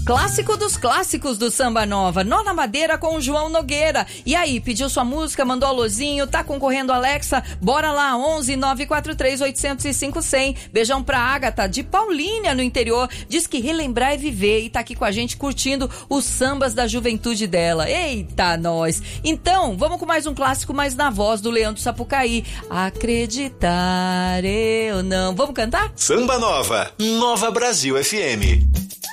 Clássico dos clássicos do Samba Nova, Nó na Madeira com o João Nogueira. E aí, pediu sua música, mandou alôzinho, tá concorrendo, Alexa? Bora lá, 11 943 805 100. Beijão pra Ágata, de Paulínia, no interior. Diz que relembrar é viver e tá aqui com a gente curtindo os sambas da juventude dela. Eita, nós! Então, vamos com mais um clássico, mas na voz do Leandro Sapucaí. Acreditar eu não. Vamos cantar? Samba Nova, Nova Brasil FM.